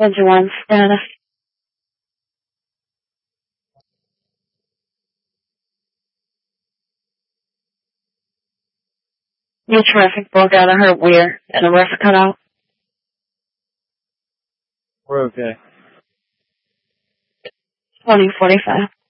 Engine 1 status. New traffic broke out of her rear and the rest cut out. We're okay. 2045.